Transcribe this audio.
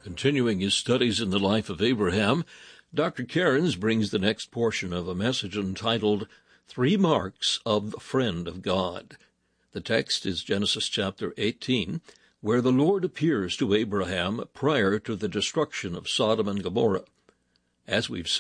Continuing his studies in the life of Abraham, Dr. Cairns brings the next portion of a message entitled, 3 Marks of the Friend of God. The text is Genesis chapter 18, where the Lord appears to Abraham prior to the destruction of Sodom and Gomorrah. As we've